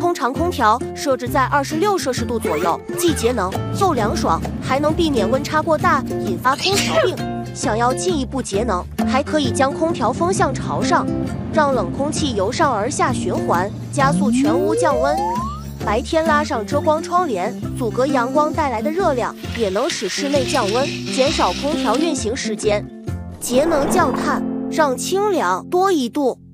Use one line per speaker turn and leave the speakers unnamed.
通常空调设置在26°C左右，既节能又凉爽，还能避免温差过大引发空调病。想要进一步节能，还可以将空调风向朝上，让冷空气由上而下循环，加速全屋降温。白天拉上遮光窗帘，阻隔阳光带来的热量，也能使室内降温，减少空调运行时间。节能降碳，让清凉多一度。